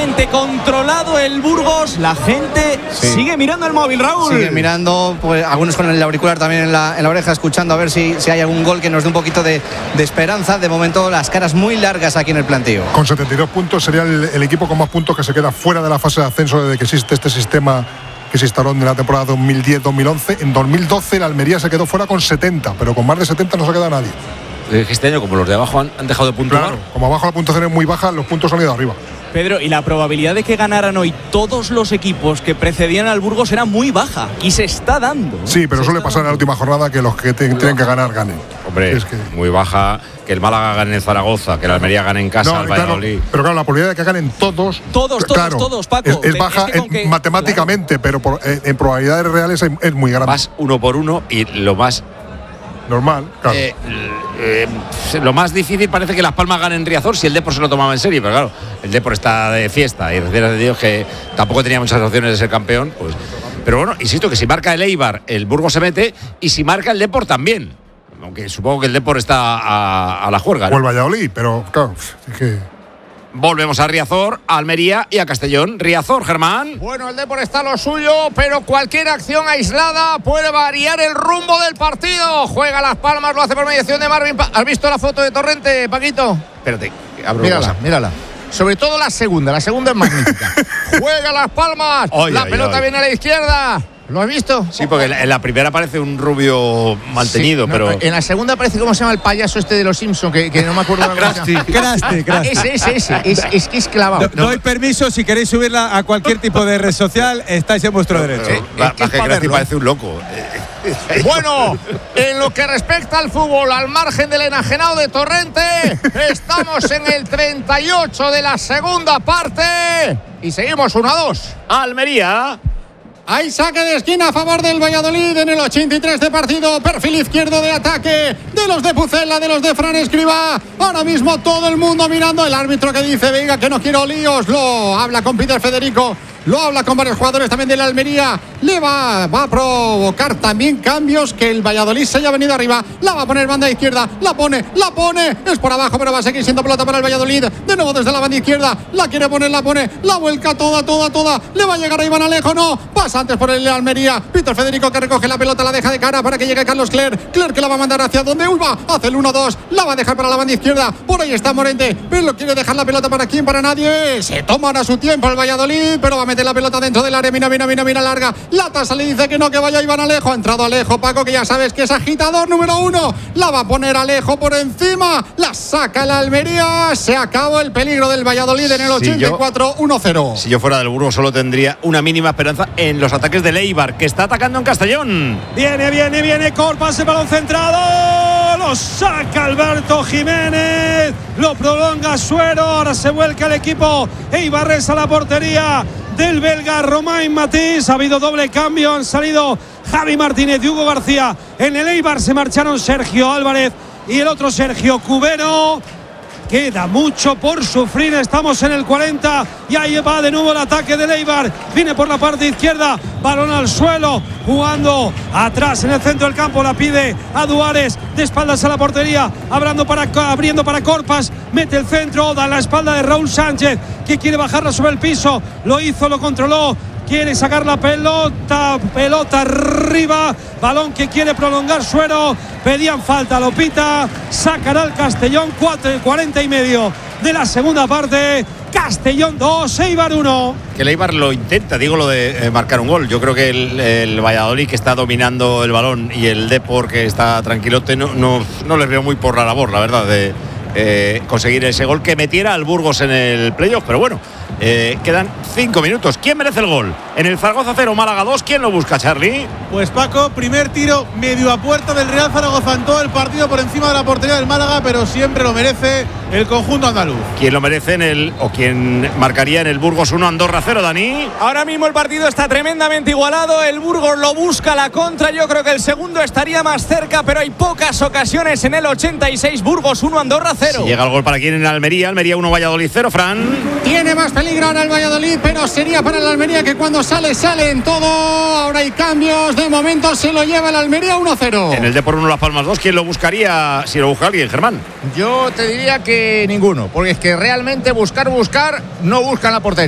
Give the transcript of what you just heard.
absolutamente controlado el Burgos. La gente sigue mirando el móvil, Raúl. Sigue mirando, pues algunos con el auricular también en la oreja, escuchando a ver si hay algún gol que nos dé un poquito de esperanza. De momento las caras muy largas aquí en el plantío. Con 72 puntos sería el equipo con más puntos que se queda fuera de la fase de ascenso desde que existe este sistema que se instaló en la temporada 2010-2011. En 2012 el Almería se quedó fuera con 70, pero con más de 70 no se queda nadie. Este año, como los de abajo han dejado de puntuar. Claro, como abajo la puntuación es muy baja, los puntos han ido arriba. Pedro, y la probabilidad de que ganaran hoy todos los equipos que precedían al Burgos era muy baja, y se está dando. Sí, pero suele pasar en la última jornada que los que tienen que ganar ganen. Hombre, es que muy baja, que el Málaga gane en Zaragoza, que el Almería gane en casa, el Valladolid. Pero claro, la probabilidad de que ganen todos, Paco. Es baja matemáticamente, pero en probabilidades reales es muy grande. Vas uno por uno y lo más normal, claro. Lo más difícil parece que Las Palmas ganen Riazor si el Depor se lo tomaba en serio, pero claro, el Depor está de fiesta y recién de Dios que tampoco tenía muchas opciones de ser campeón, pues. Pero bueno, insisto que si marca el Eibar, el Burgos se mete, y si marca el Depor también, aunque supongo que el Depor está a la juerga, ¿no? O el Valladolid, pero claro, es que... Volvemos a Riazor, a Almería y a Castellón. Riazor, Germán. Bueno, el Depor está a lo suyo, pero cualquier acción aislada puede variar el rumbo del partido. Juega Las Palmas, lo hace por mediación de Marvin. ¿Has visto la foto de Torrente, Paquito? Espérate, abro mírala. Sobre todo la segunda es magnífica. Juega Las Palmas, la pelota viene a la izquierda. ¿Lo has visto? Sí, porque en la primera parece un rubio mantenido, sí, pero... En la segunda parece, ¿cómo se llama el payaso este de los Simpsons? Que no me acuerdo. Krusty. Es que es clavado. Doy permiso, si queréis subirla a cualquier tipo de red social, estáis en vuestro derecho. Krusty parece un loco. Bueno, en lo que respecta al fútbol, al margen del enajenado de Torrente, estamos en el 38 de la segunda parte y seguimos 1-2. Almería. Hay saque de esquina a favor del Valladolid en el 83 de partido. Perfil izquierdo de ataque de los de Pucela, de los de Fran Escribá. Ahora mismo todo el mundo mirando. El árbitro que dice, venga, que no quiero líos. Lo habla con Peter Federico. Lo habla con varios jugadores también de la Almería. Le va a provocar también cambios, que el Valladolid se haya venido arriba. La va a poner banda izquierda. La pone. Es por abajo, pero va a seguir siendo pelota para el Valladolid. De nuevo desde la banda izquierda. La quiere poner, la pone. La vuelca toda. Le va a llegar a Iván Alejo, no. Pasa antes por el Almería. Peter Federico que recoge la pelota, la deja de cara para que llegue Carlos Clerc. Clerc que la va a mandar hacia donde va. Hace el 1-2. La va a dejar para la banda izquierda. Por ahí está Morente. Pero lo quiere dejar la pelota para quién, para nadie. Se toman a su tiempo el Valladolid, pero va a meter la pelota dentro del área. Mira larga. La tasa le dice que no, que vaya Iván Alejo. Ha entrado Alejo, Paco, que ya sabes que es agitador número 1. La va a poner Alejo por encima. La saca el Almería. Se acabó el peligro del Valladolid en el 84, 1-0. Si yo fuera del Burgos solo tendría una mínima esperanza en los ataques del Eibar, que está atacando en Castellón. Viene Corpas, el balón centrado. Lo saca Alberto Jiménez. Lo prolonga Suero. Ahora se vuelca el equipo eibarres a la portería del belga Romain Matís. Ha habido doble cambio, han salido Javi Martínez y Hugo García. En el Eibar se marcharon Sergio Álvarez y el otro Sergio Cubero. Queda mucho por sufrir, estamos en el 40 y ahí va de nuevo el ataque del Eibar. Viene por la parte izquierda, balón al suelo, jugando atrás en el centro del campo, la pide a Duárez, de espaldas a la portería, abriendo para Corpas, mete el centro, da la espalda de Raúl Sánchez, que quiere bajarla sobre el piso, lo hizo, lo controló. Quiere sacar la pelota arriba, balón que quiere prolongar Suero, pedían falta, lo pita, sacará el Castellón, 40 y medio de la segunda parte, Castellón 2, Eibar 1. Que el Eibar lo intenta, digo lo de marcar un gol. Yo creo que el Valladolid, que está dominando el balón, y el Depor, que está tranquilote, no les veo muy por la labor, la verdad, de conseguir ese gol que metiera al Burgos en el playoff, pero bueno. Quedan 5 minutos. ¿Quién merece el gol? En el Zaragoza 0, Málaga 2. ¿Quién lo busca, Charlie? Pues Paco, primer tiro medio a puerta del Real Zaragoza en todo el partido, por encima de la portería del Málaga, pero siempre lo merece el conjunto andaluz. ¿Quién lo merece o quién marcaría en el Burgos 1, Andorra 0, Dani? Ahora mismo el partido está tremendamente igualado. El Burgos lo busca la contra. Yo creo que el segundo estaría más cerca, pero hay pocas ocasiones en el 86. Burgos 1, Andorra 0. Si llega el gol para quién en Almería 1, Valladolid 0, Fran. Tiene más peligro ahora el Valladolid, pero sería para el Almería, que cuando sale en todo. Ahora hay cambios, de momento se lo lleva el Almería 1-0. En el Depor 1, Las Palmas 2. ¿Quién lo buscaría si lo busca alguien, Germán? Yo te diría que ninguno, porque es que realmente buscar no buscan la portería.